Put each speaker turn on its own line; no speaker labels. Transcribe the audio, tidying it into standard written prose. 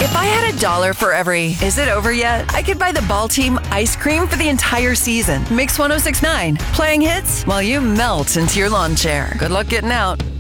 If I had $1 for every, is it over yet? I could buy the Ball Team ice cream for the entire season. Mix 1069, playing hits while you melt into your lawn chair. Good luck getting out.